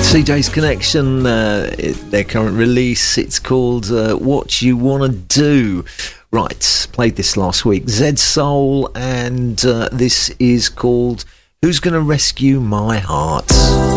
CJ's Connection, their current release, it's called What You Wanna Do. Right, played this last week. Zed Soul, and this is called Who's Gonna Rescue My Heart.